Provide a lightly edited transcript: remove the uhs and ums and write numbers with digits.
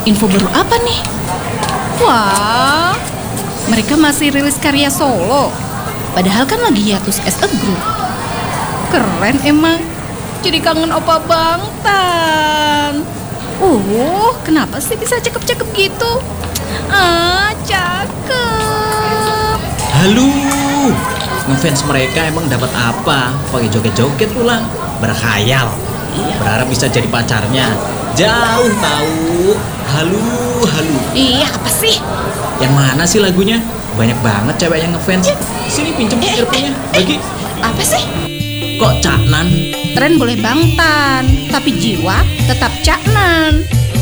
Info baru apa nih? Wah, mereka masih rilis karya solo. Padahal kan lagi hiatus as a group. Keren emang. Jadi kangen Opa Bangtan. Kenapa sih bisa cakep-cakep gitu? Cakep. Halo, ngefans mereka emang dapat apa? Pakai joget-joget pulang, berkhayal. Berharap bisa jadi pacarnya. Jauh tahu. Halo. Iya, apa sih? Yang mana sih lagunya? Banyak banget cewek yang ngefans. Sini pinjem earphone-nya. Bagi. Apa sih? Kok Caknan? Tren boleh Bangtan, tapi jiwa tetap Caknan.